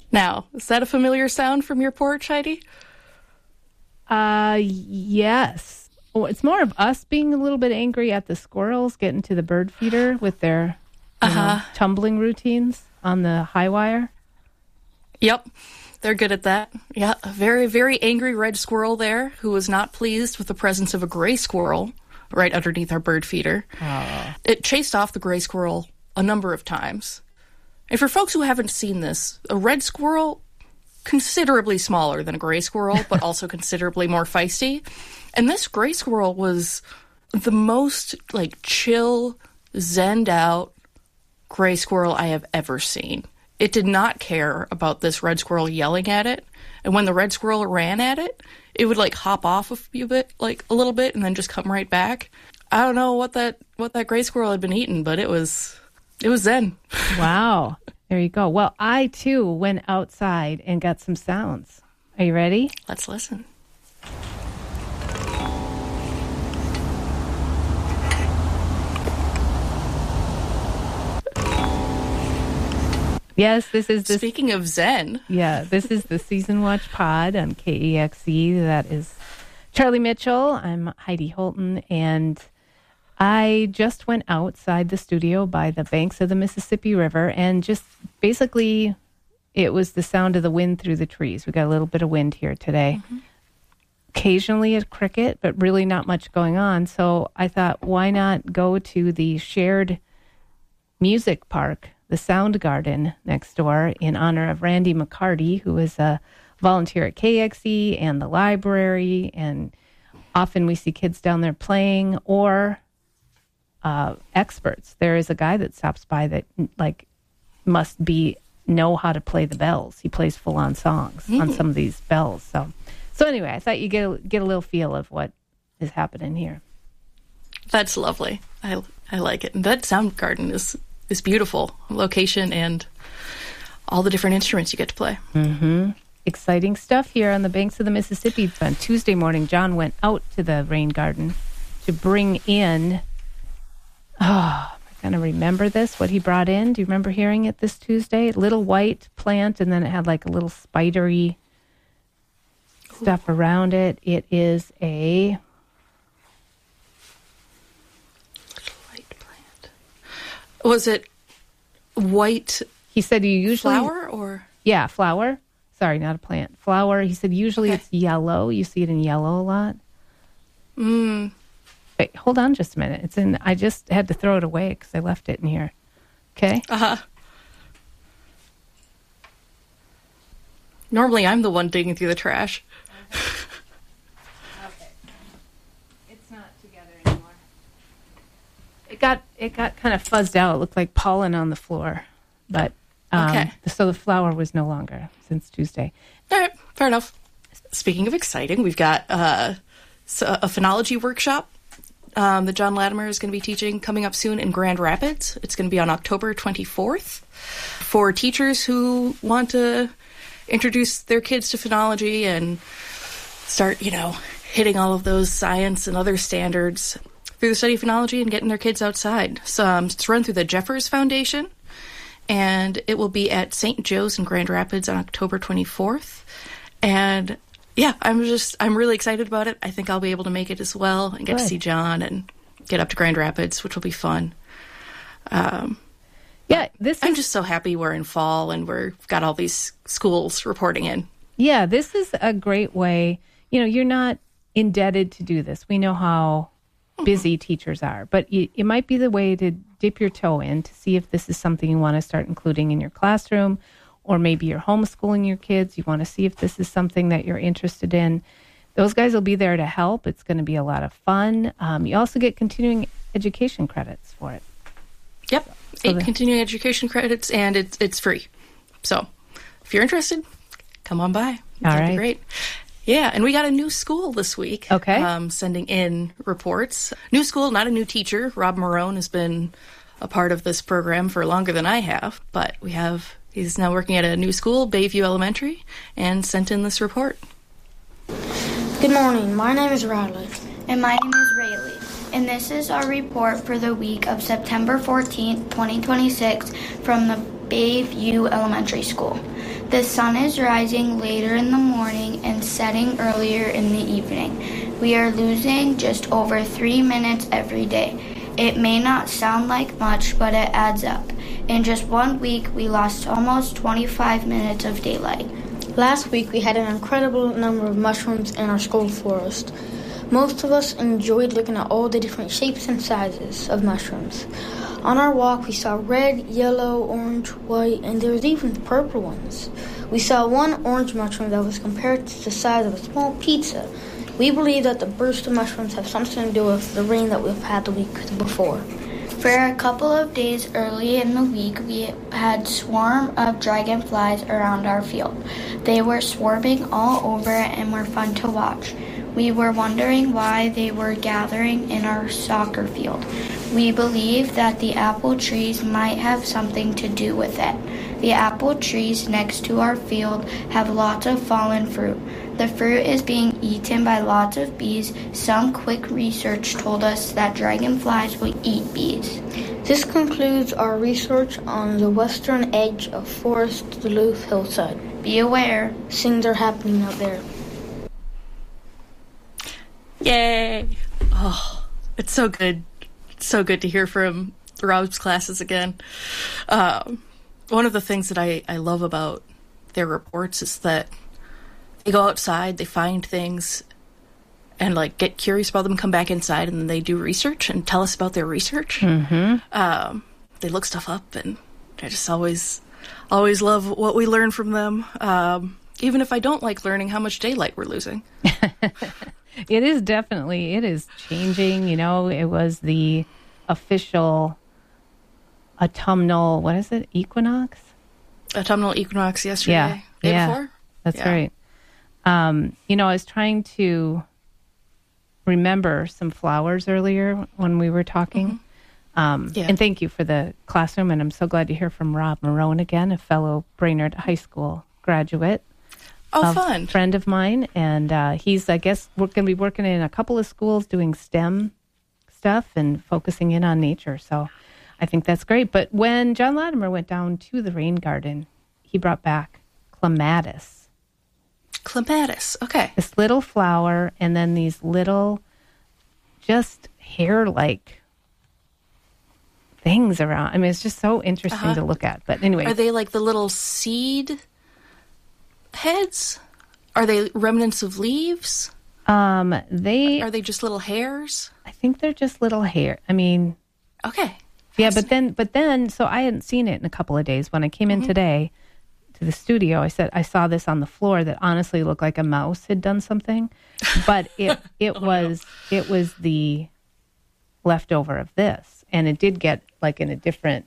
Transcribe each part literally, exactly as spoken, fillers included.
Now, is that a familiar sound from your porch, Heidi? Uh, yes. Oh, it's more of us being a little bit angry at the squirrels getting to the bird feeder with their you uh-huh. know, tumbling routines on the high wire. Yep, they're good at that. Yeah, a very, very angry red squirrel there who was not pleased with the presence of a gray squirrel right underneath our bird feeder. Oh. It chased off the gray squirrel a number of times. And for folks who haven't seen this, a red squirrel, considerably smaller than a gray squirrel, but also considerably more feisty. And this gray squirrel was the most, like, chill, zenned out gray squirrel I have ever seen. It did not care about this red squirrel yelling at it. And when the red squirrel ran at it, it would, like, hop off a few bit, like, a little bit, and then just come right back. I don't know what that what that gray squirrel had been eating, but it was it was zen. Wow. There you go. Well, I, too, went outside and got some sounds. Are you ready? Let's listen. Yes, this is the... Speaking of zen. Yeah, this is the Season Watch Pod on K E X E. That is Charlie Mitchell. I'm Heidi Holton, and I just went outside the studio by the banks of the Mississippi River, and just basically it was the sound of the wind through the trees. We got a little bit of wind here today. Mm-hmm. Occasionally a cricket, but really not much going on. So I thought, why not go to the shared music park, the Sound Garden next door, in honor of Randy McCarty, who is a volunteer at K X E and the library. And often we see kids down there playing, or uh, experts. There is a guy that stops by that like must be know how to play the bells. He plays full on songs mm. on some of these bells. So, so anyway, I thought you get a, get a little feel of what is happening here. That's lovely. I I like it. And that Sound Garden is is beautiful location and all the different instruments you get to play. Mm-hmm. Exciting stuff here on the banks of the Mississippi. On Tuesday morning, John went out to the rain garden to bring in, oh, am I going to remember this, what he brought in? Do you remember hearing it this Tuesday? Little white plant, and then it had like a little spidery stuff Ooh. around it. It is a... Was it white? He said you usually... Flower or? Yeah, flower. Sorry, not a plant. Flower. He said usually okay. It's yellow. You see it in yellow a lot. Mm. Wait, hold on just a minute. It's in... I just had to throw it away because I left it in here. Okay? Uh-huh. Normally I'm the one digging through the trash. Okay. It's not together anymore. It got it got kind of fuzzed out. It looked like pollen on the floor, but um, okay. So the flower was no longer since Tuesday. All right, fair enough. Speaking of exciting, we've got uh, a phonology workshop um, that John Latimer is going to be teaching coming up soon in Grand Rapids. It's going to be on October twenty-fourth for teachers who want to introduce their kids to phonology and start, you know, hitting all of those science and other standards through the study of phonology and getting their kids outside. So um, it's run through the Jeffers Foundation, and it will be at Saint Joe's in Grand Rapids on October twenty-fourth. And yeah, I'm just, I'm really excited about it. I think I'll be able to make it as well and get Good. to see John and get up to Grand Rapids, which will be fun. Um, yeah, this I'm is, just so happy we're in fall and we've got all these schools reporting in. Yeah, this is a great way. You know, you're not indebted to do this. We know how busy teachers are, but it, it might be the way to dip your toe in to see if this is something you want to start including in your classroom, or maybe you're homeschooling your kids. You want to see if this is something that you're interested in. Those guys will be there to help. It's going to be a lot of fun. Um, you also get continuing education credits for it. Yep, so eight the, continuing education credits, and it's it's free. So if you're interested, come on by. That'd right. be great. Yeah, and we got a new school this week. Okay. Um, sending in reports. New school, not a new teacher. Rob Marone has been a part of this program for longer than I have, but we have, he's now working at a new school, Bayview Elementary, and sent in this report. Good morning. My name is Riley. And my name is Rayleigh. And this is our report for the week of September fourteenth, twenty twenty-six from the Bayview Elementary School. The sun is rising later in the morning and setting earlier in the evening. We are losing just over three minutes every day. It may not sound like much, but it adds up. In just one week, we lost almost twenty-five minutes of daylight. Last week, we had an incredible number of mushrooms in our school forest. Most of us enjoyed looking at all the different shapes and sizes of mushrooms. On our walk, we saw red, yellow, orange, white, and there was even purple ones. We saw one orange mushroom that was compared to the size of a small pizza. We believe that the burst of mushrooms have something to do with the rain that we've had the week before. For a couple of days early in the week, we had a swarm of dragonflies around our field. They were swarming all over it and were fun to watch. We were wondering why they were gathering in our soccer field. We believe that the apple trees might have something to do with it. The apple trees next to our field have lots of fallen fruit. The fruit is being eaten by lots of bees. Some quick research told us that dragonflies will eat bees. This concludes our research on the western edge of Forest Duluth hillside. Be aware. Things are happening out there. Yay! Oh, it's so good. It's so good to hear from Rob's classes again. Um, one of the things that I, I love about their reports is that they go outside, they find things, and like get curious about them, come back inside, and then they do research and tell us about their research. Mm-hmm. Um, they look stuff up, and I just always, always love what we learn from them. Um, even if I don't like learning how much daylight we're losing. It is definitely, it is changing. You know, it was the official autumnal, what is it, equinox? Autumnal equinox yesterday. Yeah, Day yeah, before? That's Yeah. right. Um, you know, I was trying to remember some flowers earlier when we were talking. Mm-hmm. Um, Yeah. And thank you for the classroom. And I'm so glad to hear from Rob Marone again, a fellow Brainerd High School graduate. Oh, a fun. friend of mine. And uh, he's, I guess, we're going to be working in a couple of schools doing STEM stuff and focusing in on nature. So I think that's great. But when John Latimer went down to the rain garden, he brought back clematis. Clematis. Okay. This little flower, and then these little, just hair-like things around. I mean, it's just so interesting Uh-huh. to look at. But anyway. Are they like the little seed heads? Are they remnants of leaves? Um, they, Are they just little hairs? I think they're just little hair. I mean, Okay. yeah, but then, but then, so I hadn't seen it in a couple of days. When I came in today to the studio, I said, I saw this on the floor that honestly looked like a mouse had done something, but it, it Oh, was, it was the leftover of this. And it did get like in a different,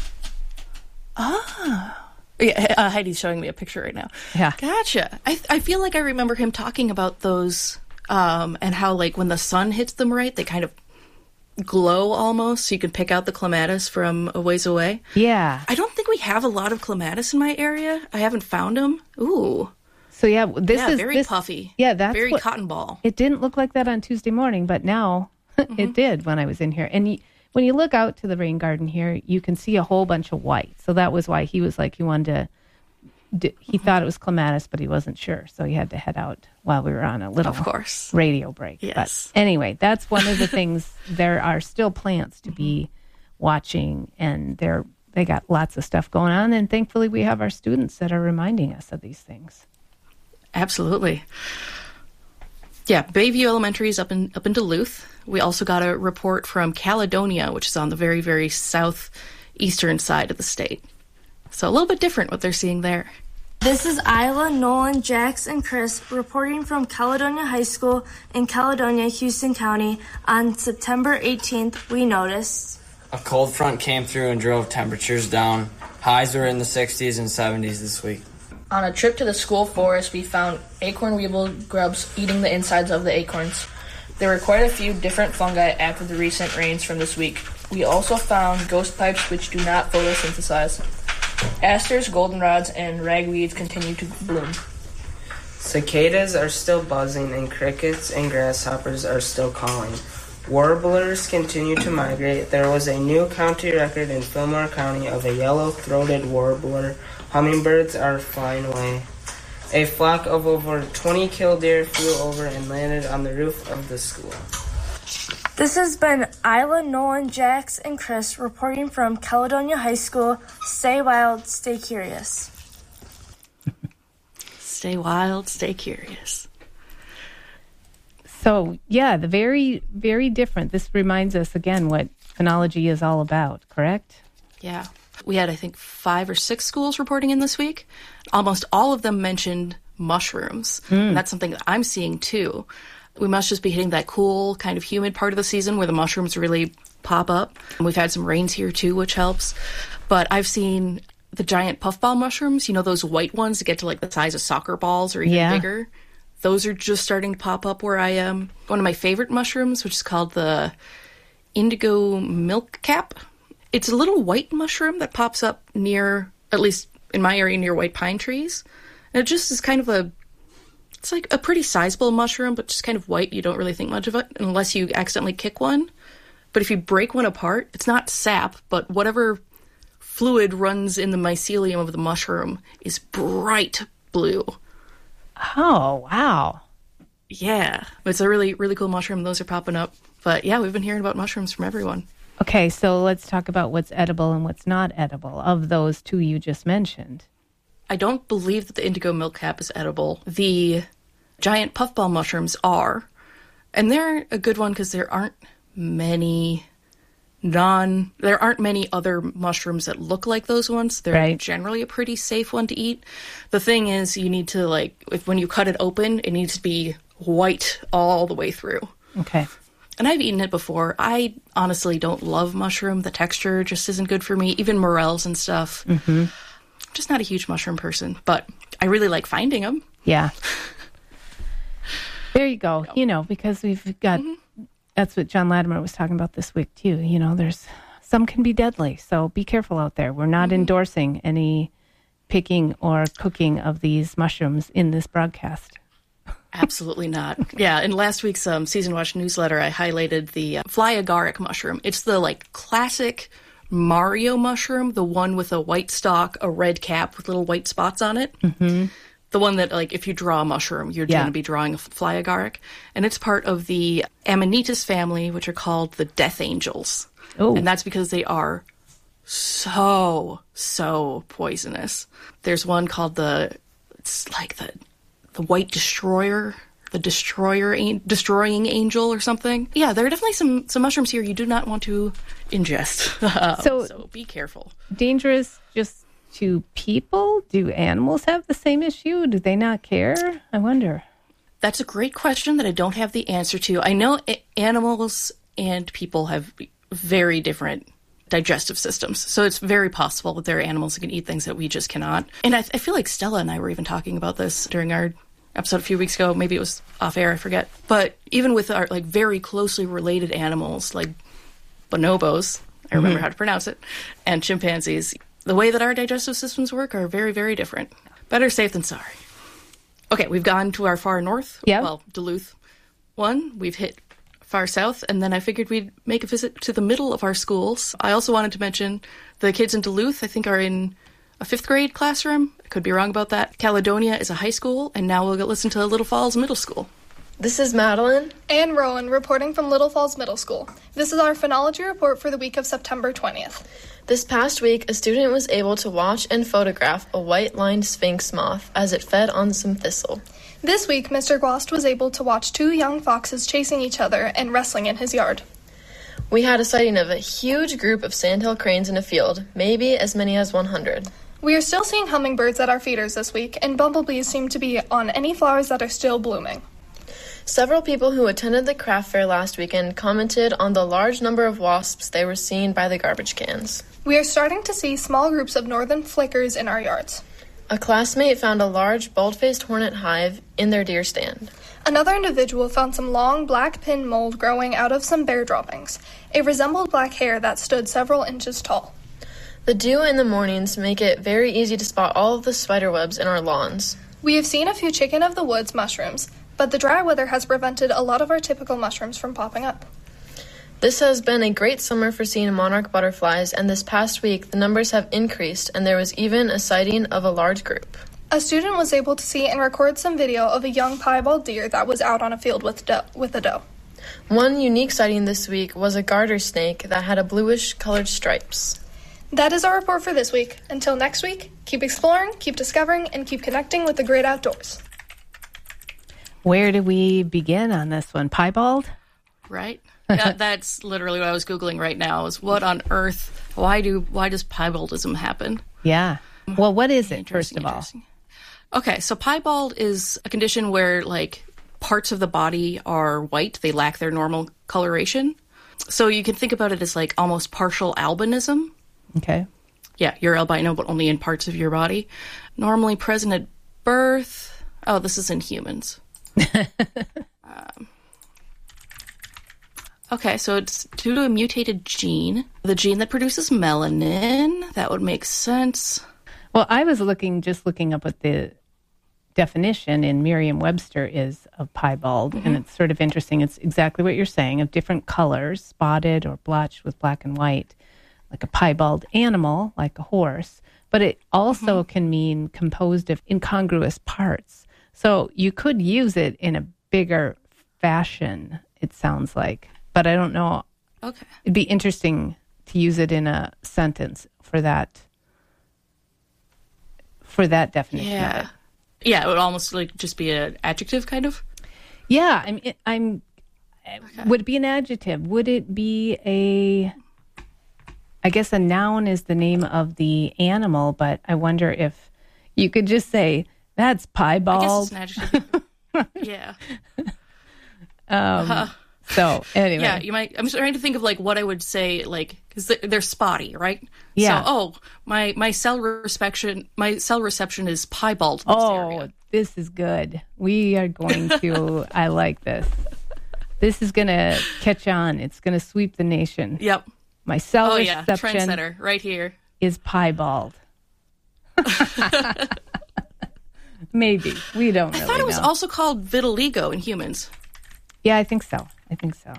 Yeah, uh, Heidi's showing me a picture right now. Yeah. Gotcha. I I feel like I remember him talking about those um, and how like when the sun hits them right, they kind of glow almost, so you can pick out the clematis from a ways away. yeah. I don't think we have a lot of clematis in my area. I haven't found them. Ooh. So yeah, this yeah, is very this, puffy. Yeah, that's very what, cotton ball. It didn't look like that on Tuesday morning, but now it did when I was in here. And y- when you look out to the rain garden here, you can see a whole bunch of white. So that was why he was like, he wanted to, d- he thought it was clematis, but he wasn't sure. So he had to head out while we were on a little Of course. radio break. Yes. But anyway, that's one of the things. There are still plants to be watching, and they're, they got lots of stuff going on. And thankfully, we have our students that are reminding us of these things. Absolutely. Yeah, Bayview Elementary is up in up in Duluth. We also got a report from Caledonia, which is on the very, very southeastern side of the state. So a little bit different what they're seeing there. This is Isla, Nolan, Jax, and Chris reporting from Caledonia High School in Caledonia, Houston County. On September eighteenth, we noticed a cold front came through and drove temperatures down. Highs were in the sixties and seventies this week. On a trip to the school forest, we found acorn weevil grubs eating the insides of the acorns. There were quite a few different fungi after the recent rains from this week. We also found ghost pipes which do not photosynthesize. Asters, goldenrods, and ragweeds continue to bloom. Cicadas are still buzzing and crickets and grasshoppers are still calling. Warblers continue to migrate. There was a new county record in Fillmore County of a yellow-throated warbler. Hummingbirds are flying away. A flock of over twenty killdeer flew over and landed on the roof of the school. This has been Isla, Nolan, Jax, and Chris reporting from Caledonia High School. Stay wild, stay curious. Stay wild, stay curious. So, yeah, the very, very different. This reminds us, again, what phenology is all about, correct? Yeah. We had, I think, five or six schools reporting in this week. Almost all of them mentioned mushrooms. Mm. And that's something that I'm seeing, too. We must just be hitting that cool, kind of humid part of the season where the mushrooms really pop up. And we've had some rains here, too, which helps. But I've seen the giant puffball mushrooms, you know, those white ones that get to, like, the size of soccer balls or even yeah. bigger. Those are just starting to pop up where I am. One of my favorite mushrooms, which is called the indigo milk cap. It's a little white mushroom that pops up near, at least in my area, near white pine trees. And it just is kind of a, it's like a pretty sizable mushroom, but just kind of white. You don't really think much of it unless you accidentally kick one. But if you break one apart, it's not sap, but whatever fluid runs in the mycelium of the mushroom is bright blue. Oh, wow. Yeah. It's a really, really cool mushroom. Those are popping up. But yeah, we've been hearing about mushrooms from everyone. Okay, so let's talk about what's edible and what's not edible of those two you just mentioned. I don't believe that the indigo milk cap is edible. The giant puffball mushrooms are. And they're a good one because there aren't many non... There aren't many other mushrooms that look like those ones. They're right. generally a pretty safe one to eat. The thing is, you need to, like, if when you cut it open, it needs to be white all the way through. Okay. And I've eaten it before. I honestly don't love mushroom. The texture just isn't good for me. Even morels and stuff. Mm-hmm. I'm just not a huge mushroom person, but I really like finding them. Yeah. There you go. You know, because we've got... Mm-hmm. That's what John Latimer was talking about this week, too. You know, there's some can be deadly, so be careful out there. We're not mm-hmm. endorsing any picking or cooking of these mushrooms in this broadcast. Absolutely not. Yeah, in last week's um, Season Watch newsletter, I highlighted the uh, fly agaric mushroom. It's the, like, classic Mario mushroom, the one with a white stalk, a red cap with little white spots on it. Mm-hmm. The one that, like, if you draw a mushroom, you're yeah. going to be drawing a fly agaric. And it's part of the Amanita family, which are called the death angels. Ooh. And that's because they are so, so poisonous. There's one called the, it's like the the white destroyer, the destroyer, destroying angel or something. Yeah, there are definitely some, some mushrooms here you do not want to ingest. um, so, so be careful. Dangerous just to people? Do animals have the same issue? Do they not care? I wonder. That's a great question that I don't have the answer to. I know a- animals and people have very different digestive systems. So it's very possible that there are animals that can eat things that we just cannot. And I, I feel like Stella and I were even talking about this during our episode a few weeks ago. Maybe it was off air, I forget. But even with our like very closely related animals like bonobos, I remember mm-hmm. how to pronounce it, and chimpanzees, the way that our digestive systems work are very, very different. Better safe than sorry. Okay, we've gone to our far north. Yeah. Well, Duluth one. We've hit far south, and then I figured we'd make a visit to the middle of our schools. I also wanted to mention the kids in Duluth, I think, are in a fifth grade classroom. I could be wrong about that. Caledonia is a high school, and now we'll go listen to Little Falls Middle School. This is Madeline and Rowan reporting from Little Falls Middle School. This is our phenology report for the week of September twentieth. This past week, a student was able to watch and photograph a white-lined sphinx moth as it fed on some thistle. This week, Mister Glost was able to watch two young foxes chasing each other and wrestling in his yard. We had a sighting of a huge group of sandhill cranes in a field, maybe as many as one hundred. We are still seeing hummingbirds at our feeders this week, and bumblebees seem to be on any flowers that are still blooming. Several people who attended the craft fair last weekend commented on the large number of wasps they were seeing by the garbage cans. We are starting to see small groups of northern flickers in our yards. A classmate found a large bald-faced hornet hive in their deer stand. Another individual found some long black pin mold growing out of some bear droppings. It resembled black hair that stood several inches tall. The dew in the mornings make it very easy to spot all of the spiderwebs in our lawns. We have seen a few chicken of the woods mushrooms, but the dry weather has prevented a lot of our typical mushrooms from popping up. This has been a great summer for seeing monarch butterflies, and this past week the numbers have increased, and there was even a sighting of a large group. A student was able to see and record some video of a young piebald deer that was out on a field with, doe, with a doe. One unique sighting this week was a garter snake that had a bluish-colored stripes. That is our report for this week. Until next week, keep exploring, keep discovering, and keep connecting with the great outdoors. Where do we begin on this one? Piebald? Right? Yeah, that's literally what I was Googling right now, is what on earth, why do why does piebaldism happen? Yeah. Well, what is it, first of all? Okay, so piebald is a condition where, like, parts of the body are white. They lack their normal coloration. So you can think about it as, like, almost partial albinism. Okay. Yeah, you're albino, but only in parts of your body. Normally present at birth. Oh, this is in humans. um, okay, so it's due to a mutated gene. The gene that produces melanin. That would make sense. Well, I was looking, just looking up what the definition in Merriam-Webster is of piebald, mm-hmm. and it's sort of interesting. It's exactly what you're saying, of different colors, spotted or blotched with black and white, like a piebald animal, like a horse, but it also mm-hmm. can mean composed of incongruous parts. So you could use it in a bigger fashion, it sounds like, but I don't know. Okay. It'd be interesting to use it in a sentence for that, for that definition yeah. of it. Yeah, it would almost like just be an adjective, kind of. Yeah, I'm. I'm. Okay. Would it be an adjective? Would it be a? I guess a noun is the name of the animal, but I wonder if you could just say that's piebald. I guess it's an adjective. Yeah. Um. Uh, so anyway, yeah, you might. I'm trying to think of like what I would say, like because they're spotty, right? Yeah. So, oh, my my cell reception, my cell reception is piebald. Oh, area. This is good. We are going to. I like this. This is going to catch on. It's going to sweep the nation. Yep. My cell oh, reception yeah. Trendsetter right here is piebald. Maybe we don't. I really thought it was know. also called vitiligo in humans. Yeah, I think so. I think so.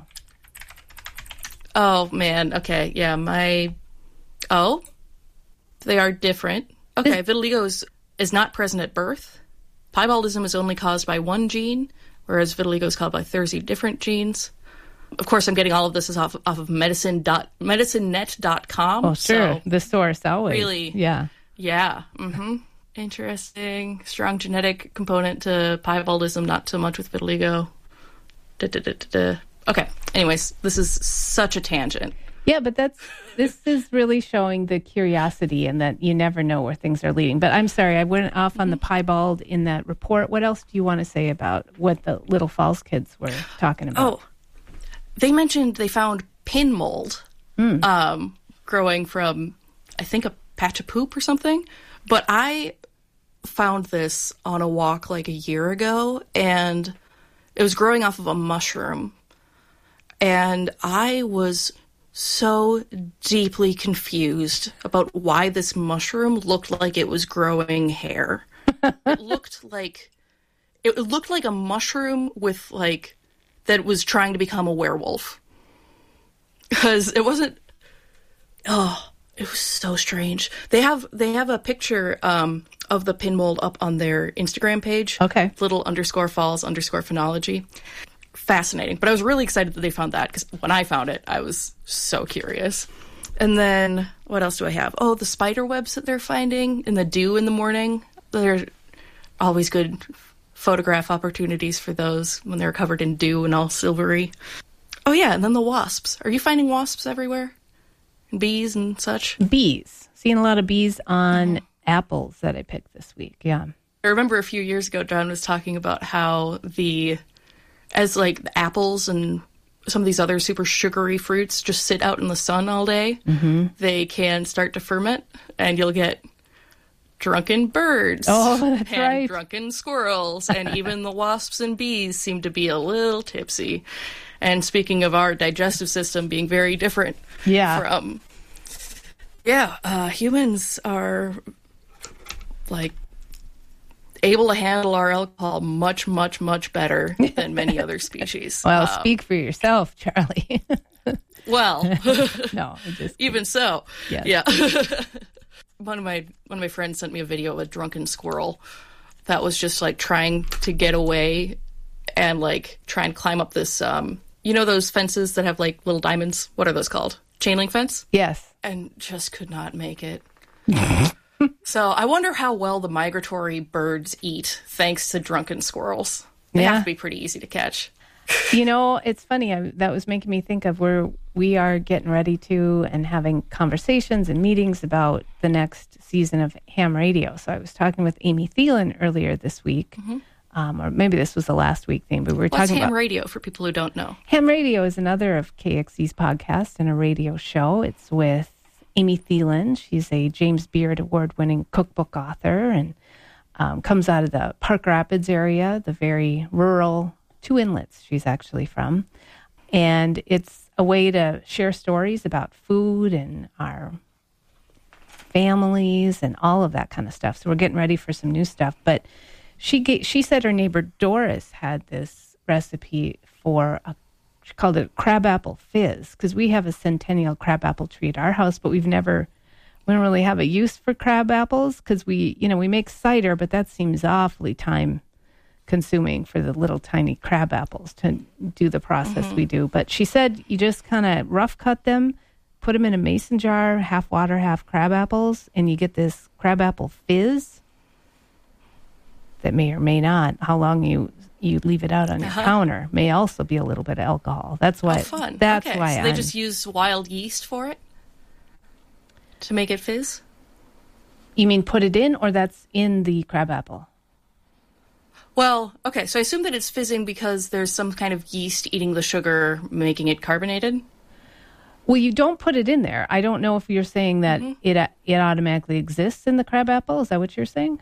Oh, man. Okay. Yeah, my... Oh, they are different. Okay, this... vitiligo is, is not present at birth. Piebaldism is only caused by one gene, whereas vitiligo is caused by thirty different genes. Of course, I'm getting all of this is off, off of medicine dot medicine net dot com. Oh, sure. So the source, always. Really? Yeah. Yeah. Mm-hmm. Interesting. Strong genetic component to piebaldism, not so much with vitiligo. Da, da, da, da, da. Okay. Anyways, this is such a tangent. Yeah, but that's this is really showing the curiosity and that you never know where things are leading. But I'm sorry, I went off on the piebald in that report. What else do you want to say about what the Little Falls kids were talking about? Oh, they mentioned they found pin mold mm. um, growing from, I think, a patch of poop or something. But I found this on a walk like a year ago, and it was growing off of a mushroom. And I was so deeply confused about why this mushroom looked like it was growing hair. It looked like it looked like a mushroom with like that was trying to become a werewolf. Because it wasn't oh, it was so strange. They have they have a picture um, of the pin mold up on their Instagram page. Okay. Little underscore falls underscore phenology. Fascinating. But I was really excited that they found that because when I found it, I was so curious. And then what else do I have? Oh, the spider webs that they're finding in the dew in the morning. They're always good photograph opportunities for those when they're covered in dew and all silvery. Oh, yeah. And then the wasps. Are you finding wasps everywhere? And bees and such? Bees. Seeing a lot of bees on oh. apples that I picked this week. Yeah. I remember a few years ago, John was talking about how the... as like the apples and some of these other super sugary fruits just sit out in the sun all day, mm-hmm. they can start to ferment, and you'll get drunken birds. Oh, that's and right. drunken squirrels, and even the wasps and bees seem to be a little tipsy. And speaking of our digestive system being very different yeah. from... Yeah, uh, humans are, like, able to handle our alcohol much, much, much better than many other species. Well, um, speak for yourself, Charlie. Well, no, just even so, yes. yeah. one of my one of my friends sent me a video of a drunken squirrel that was just like trying to get away and like try and climb up this, um, you know, those fences that have like little diamonds. What are those called? Chain link fence. Yes, and just could not make it. So I wonder how well the migratory birds eat thanks to drunken squirrels. They Yeah. have to be pretty easy to catch. You know, it's funny. I, that was making me think of where we are getting ready to and having conversations and meetings about the next season of ham radio. So I was talking with Amy Thielen earlier this week, Mm-hmm. um, or maybe this was the last week thing, but we were What's talking ham about radio for people who don't know? Ham Radio is another of K X C's podcasts and a radio show. It's with Amy Thielen. She's a James Beard Award-winning cookbook author and um, comes out of the Park Rapids area, the very rural Two Inlets she's actually from. And it's a way to share stories about food and our families and all of that kind of stuff. So we're getting ready for some new stuff. But she ga- she said her neighbor Doris had this recipe for a she called it crabapple fizz, because we have a centennial crabapple tree at our house, but we've never, we don't really have a use for crab apples because we, you know, we make cider, but that seems awfully time consuming for the little tiny crab apples to do the process Mm-hmm. we do. But she said you just kind of rough cut them, put them in a mason jar, half water, half crab apples, and you get this crabapple fizz that may or may not, how long you you leave it out on your Uh-huh. counter, may also be a little bit of alcohol. That's why. Oh, fun. That's okay. why so they I'm, just use wild yeast for it to make it fizz? You mean put it in, or that's in the crabapple? Well, okay, so I assume that it's fizzing because there's some kind of yeast eating the sugar, making it carbonated? Well, you don't put it in there. I don't know if you're saying that Mm-hmm. it it automatically exists in the crabapple. Is that what you're saying?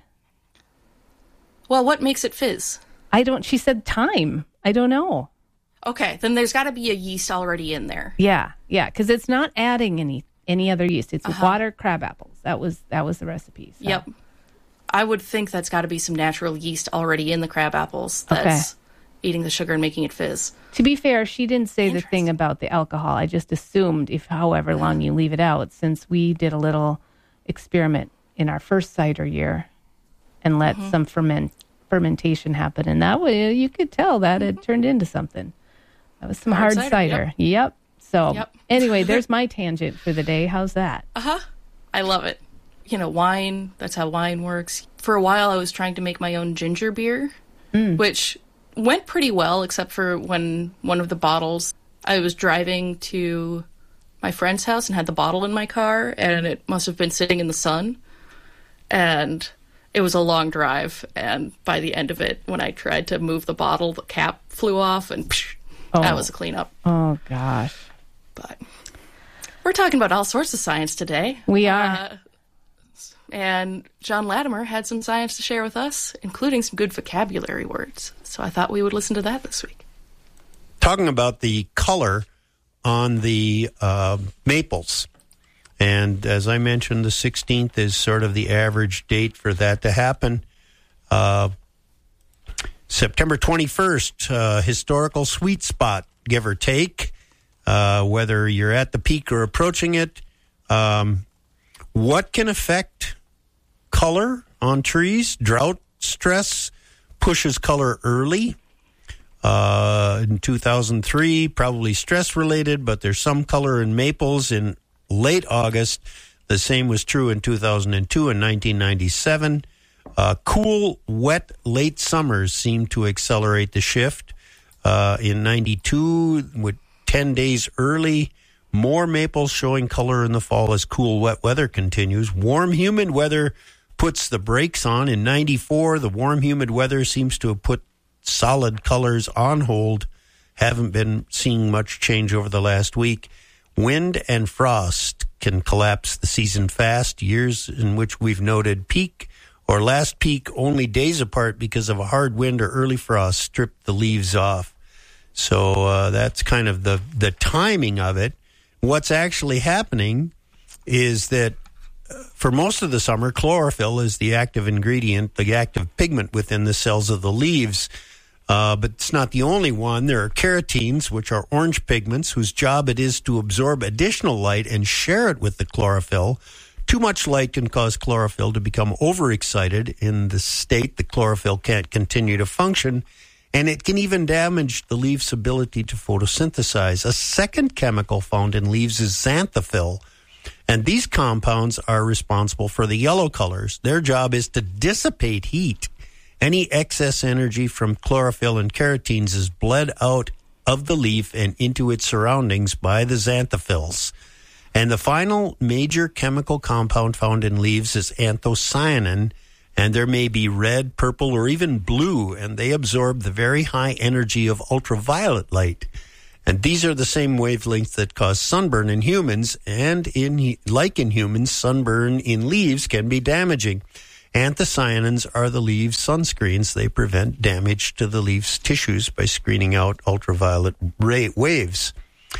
Well, what makes it fizz? I don't. She said time. I don't know. Okay, then there's got to be a yeast already in there. Yeah, yeah, because it's not adding any any other yeast. It's Uh-huh. water crab apples. That was that was the recipe. So. Yep. I would think that's got to be some natural yeast already in the crab apples that's eating the sugar and making it fizz. To be fair, she didn't say the thing about the alcohol. I just assumed if however long you leave it out, since we did a little experiment in our first cider year and let Mhm. some ferment fermentation happen, and that way you could tell that it turned into something. That was some hard, Hard cider. cider, Yep. yep. So Yep. anyway, there's my tangent for the day. How's that? Uh-huh. I love it. You know, wine, that's how wine works. For a while, I was trying to make my own ginger beer, Mm. which went pretty well, except for when one of the bottles, I was driving to my friend's house and had the bottle in my car, and it must have been sitting in the sun. And it was a long drive, and by the end of it, when I tried to move the bottle, the cap flew off, and psh, that Oh. was a cleanup. Oh gosh. But we're talking about all sorts of science today. We are. Uh, and John Latimer had some science to share with us, including some good vocabulary words. So I thought we would listen to that this week. Talking about the color on the uh, maples. And as I mentioned, the sixteenth is sort of the average date for that to happen. Uh, September twenty-first, uh, historical sweet spot, give or take, uh, whether you're at the peak or approaching it. Um, what can affect color on trees? Drought stress pushes color early. Uh, in two thousand three, probably stress-related, but there's some color in maples in late August. The same was true in two thousand two and nineteen ninety-seven. Uh, cool, wet, late summers seem to accelerate the shift. Uh, in ninety-two, with ten days early, more maples showing color in the fall as cool, wet weather continues. Warm, humid weather puts the brakes on. In ninety-four, the warm, humid weather seems to have put solid colors on hold. Haven't been seeing much change over the last week. Wind and frost can collapse the season fast. Years in which we've noted peak or last peak only days apart because of a hard wind or early frost stripped the leaves off. So uh, that's kind of the, the timing of it. What's actually happening is that uh, for most of the summer, chlorophyll is the active ingredient, the active pigment within the cells of the leaves. Uh, but it's not the only one. There are carotenes, which are orange pigments, whose job it is to absorb additional light and share it with the chlorophyll. Too much light can cause chlorophyll to become overexcited. In the state, the chlorophyll can't continue to function, and it can even damage the leaf's ability to photosynthesize. A second chemical found in leaves is xanthophyll, and these compounds are responsible for the yellow colors. Their job is to dissipate heat. Any excess energy from chlorophyll and carotenes is bled out of the leaf and into its surroundings by the xanthophylls. And the final major chemical compound found in leaves is anthocyanin, and there may be red, purple, or even blue, and they absorb the very high energy of ultraviolet light. And these are the same wavelengths that cause sunburn in humans, and in like in humans, sunburn in leaves can be damaging. Anthocyanins are the leaves' sunscreens. They prevent damage to the leaf's tissues by screening out ultraviolet ray waves.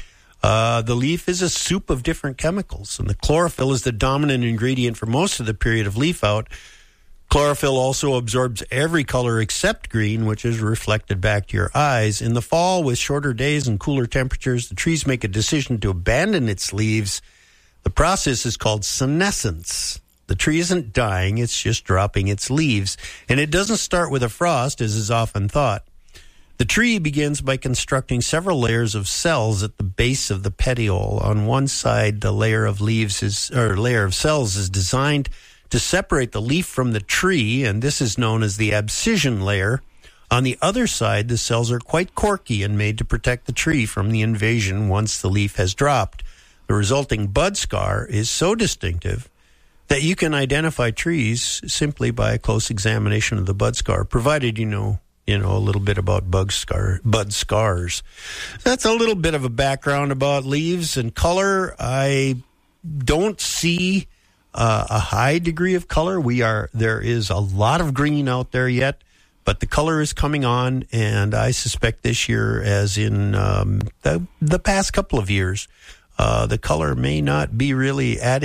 Uh, the leaf is a soup of different chemicals, and the chlorophyll is the dominant ingredient for most of the period of leaf out. Chlorophyll also absorbs every color except green, which is reflected back to your eyes. In the fall, with shorter days and cooler temperatures, the trees make a decision to abandon its leaves. The process is called senescence. The tree isn't dying, it's just dropping its leaves. And it doesn't start with a frost, as is often thought. The tree begins by constructing several layers of cells at the base of the petiole. On one side, the layer of leaves is, or layer of cells is designed to separate the leaf from the tree, and this is known as the abscission layer. On the other side, the cells are quite corky and made to protect the tree from the invasion once the leaf has dropped. The resulting bud scar is so distinctive that you can identify trees simply by a close examination of the bud scar, provided you know, you know a little bit about bug scar, bud scars. That's a little bit of a background about leaves and color. I don't see uh, a high degree of color. We are there is a lot of green out there yet, but the color is coming on, and I suspect this year, as in um, the, the past couple of years, uh, the color may not be really added